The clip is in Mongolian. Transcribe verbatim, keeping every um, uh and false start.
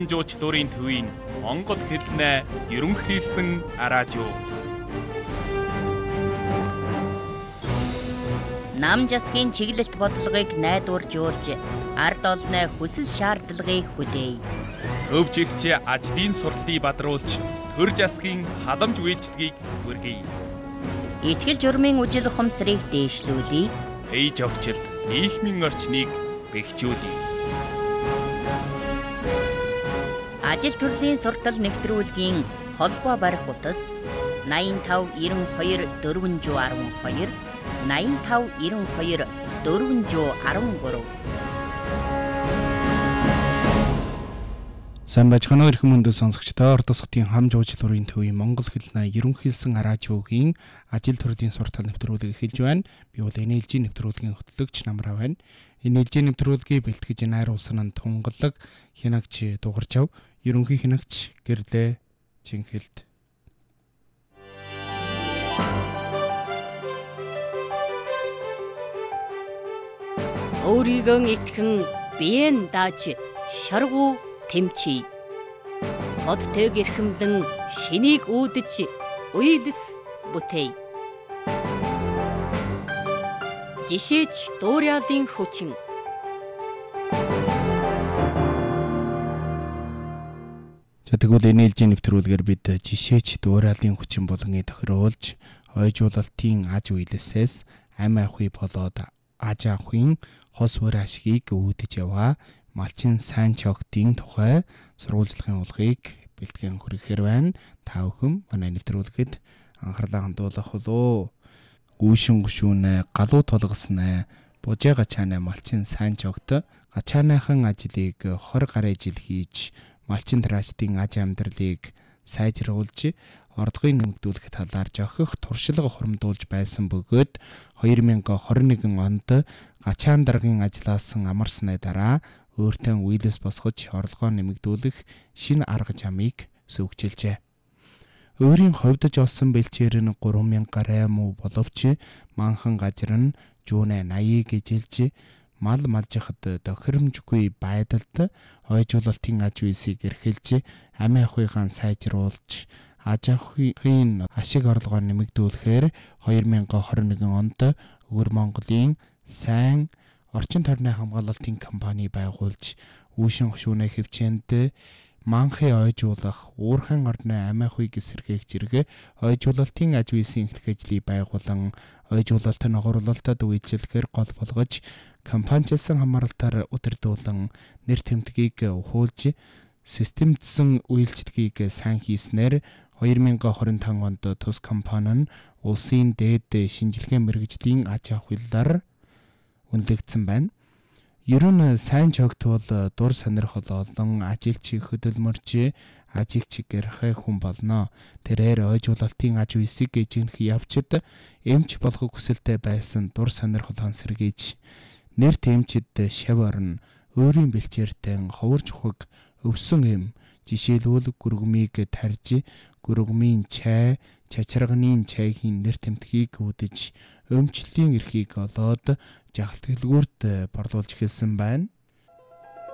Жуучлуурын төвийн Монгол хэлнээ ерөнхийлсэн радио. Нам засгийн чиглэлт бодлогыг найдваржуулж, ард олонны хүсэл шаардлагыг хүлээе. Өвчигч ажлын сурлыг бадруулж, төр засгийн халамж үйлчлэгийг хүргэе. Итгэл журмын үжил ухамсарыг дээшлүүлье. Ээж огчлд нийгмийн орчныг бэхжүүлье. Ажил төрлийн суртал нэвтрүүлгийн холбоо барих утас найман тав найман хоёр дөрвөн зуун арван хоёр найман тав найман хоёр дөрвөн зуун арван гурав. Сайн байцгаана уу эрхэм хүндэт сонсогчдоо. Ордос хотын хам жуучлуурын төвийн Монгол хэлний ерөнхийлсэн радиогийн ажил төрлийн суртал нэвтрүүлэг эхэлж байна. Би бол эн эл жи нэвтрүүлгийн хөтлөгч Намраа байна. эн эл жи нэвтрүүлгийг бэлтгэж найруулсан нь Тунгалаг хянагч Дугаржав, ерөнхий хянагч Гэрлээ Чинхэлд. Өөрийгөө итгэн биеэн дааж шаргуу тэмчий. Хоттэйг эрхэмлэн шинийг үүдэж уйлс бүтэй. Жишээч дуурайлын хүчин. За тэгвэл эн эл жи нэвтрүүлгээр бид жишээч дуурайлын хүчин болгоныг тохируулж, ойжуулалтын аж үйлсээс ам авахыг болоод аж авахын хос өр ашгийг үүдэж яваа. Малчин сайн чогтын тухай сурвалжлагын урлагийг бэлтгэн хүргэхээр байна. Та бүхэн манай нэвтрүүлгэд анхаарлаа хандуулах болов. Гүүшин гүшүүнэ галуу толгоснэ бужаа гачаанаа малчин сайн чогт гачааныхан ажлыг хор гараа жил хийж малчин траачдын аж амьдралыг сайжруулж ордгын нэмэгдүүлэх талаар жохих туршлага хуримдуулж байсан бөгөөд хоёр мянга хорин нэгэн онд гачаан даргын ажилласан амарсны дараа өөртөө үйлээс босгож орлогоо нэмэгдүүлэх шинэ арга замыг сүйгчилжээ. Өөрийн ховдож олсон бэлчээр нь гурван мянга гараа муу боловч манхан газар нь жуунэ наяыг эжилж мал малжихад тохиромжгүй байдалд ойжуулалтын аж үйлсийг эрхэлж амиа ахуйгаан сайжруулж аж ахуйн ашиг орлогоо нэмэгдүүлэхээр хоёр мянга хорин нэгэн онд Өвөр Монголын сайн орчин тойрны хамгаалалтын компани байгуулж үүшин хөшүүнэ хөвчөнд манхын ойжуулах уурхайн орны амиа ахуйг эсэргээх зэрэг ойжуулалтын аж үйлсийн эхлэх ажлыг байгуулан ойжуулалт ногоорлолтод үйлчлэхээр гол болгож компаничлсан хамааралтаар удирдуулан нэр тэмдгийг ухуулж системдсэн үйлчлэгийг сайн хийснээр хоёр мянга хорин таван онд тус компани нь улсын дээд шинжилгээ мэргэжлийн аж ахуйлаар үнэлэгдсэн байна. Ер нь сайн чогт бол дур сонирхол олон ажилч хөдөлмөрч ажигч гэрхэ хүн болно. Тэрээр ойжуулалтын аж үйлсийг эжигнэх явцад эмч болох хүсэлтэй байсан дур сонирхол сэргийж нэр тэмчид шав орн өөрийн бэлчээртэй ховорч ухаг өвсөн эм жишээлбэл гүргмийг тарж гүргмийн чай, чачирганы чайгийн нэр тэмдгийг үүдэж өмчлөлийн эрхийг олоод жагалт хэлгүүрт борлуулж эхэлсэн байна.